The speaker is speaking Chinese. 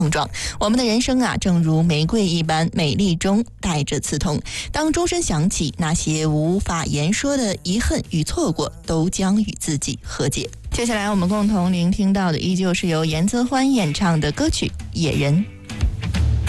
撞。我们的人生啊，正如玫瑰一般，美丽中带着刺痛。当钟声响起，那些无法言说的遗恨与错过，都将与自己和解。接下来我们共同聆听到的，依旧是由严泽欢演唱的歌曲《野人》。